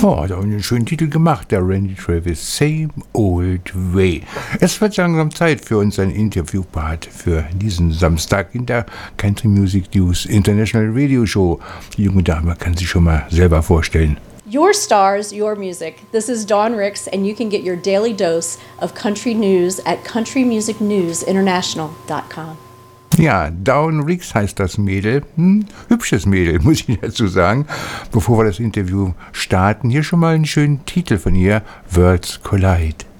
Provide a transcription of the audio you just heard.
Oh, hat auch einen schönen Titel gemacht, der Randy Travis, Same Old Way. Es wird langsam Zeit für uns ein Interviewpart für diesen Samstag in der Country Music News International Radio Show. Die junge Dame kann sich schon mal selber vorstellen. Your stars, your music. This is Dawn Ricks, and you can get your daily dose of country news at countrymusicnewsinternational.com. Ja, Dawn Ricks heißt das Mädel. Hübsches Mädel, muss ich dazu sagen. Bevor wir das Interview starten, hier schon mal einen schönen Titel von ihr, Worlds Collide.